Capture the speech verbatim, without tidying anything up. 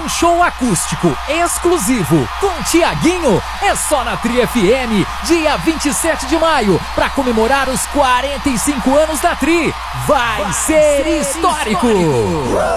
Um show acústico exclusivo com Tiaguinho é só na Tri F M, dia vinte e sete de maio, para comemorar os quarenta e cinco anos da Tri. Vai, Vai ser, ser histórico! histórico.